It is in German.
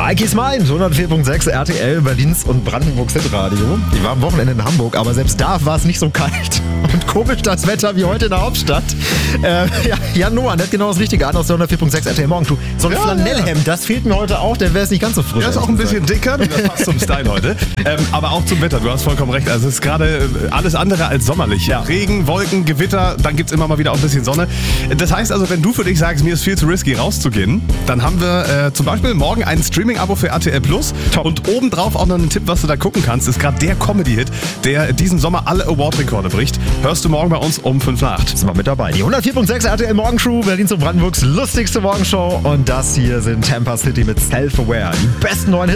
Mikey's Mind, 104.6 RTL, Berlins und Brandenburgs Hitradio. Ich war am Wochenende in Hamburg, aber selbst da war es nicht so kalt und komisch das Wetter wie heute in der Hauptstadt. Jan Noah hat genau das Richtige an aus der 104.6 RTL Morgenshow. So ein Flanellhemd, das fehlt mir heute auch, dann wäre es nicht ganz so frisch. Ja, ist auch ein bisschen dicker, das passt zum Style heute. Aber auch zum Wetter, du hast vollkommen recht. Also es ist gerade alles andere als sommerlich. Ja. Regen, Wolken, Gewitter, dann gibt es immer mal wieder auch ein bisschen Sonne. Das heißt also, wenn du für dich sagst, mir ist viel zu risky rauszugehen, dann haben wir zum Beispiel morgen ein Streaming-Abo für RTL Plus. Top. Und obendrauf auch noch einen Tipp, was du da gucken kannst. Ist gerade der Comedy-Hit, der diesen Sommer alle Award-Rekorde bricht. Hörst du morgen bei uns um 5 nach 8. Sind wir mit dabei. Die 104.6 RTL Morgenshow, Berlins und Brandenburgs lustigste Morgenshow. Und das hier sind Tampa City mit Self-Aware. Die besten neuen Hits